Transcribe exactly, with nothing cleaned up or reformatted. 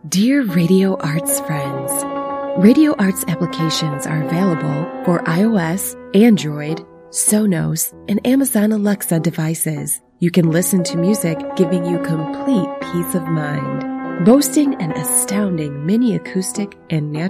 Dear Radio Arts friends, Radio Arts applications are available for iOS, Android, Sonos, and Amazon Alexa devices. You can listen to music giving you complete peace of mind. Boasting an astounding mini acoustic and natural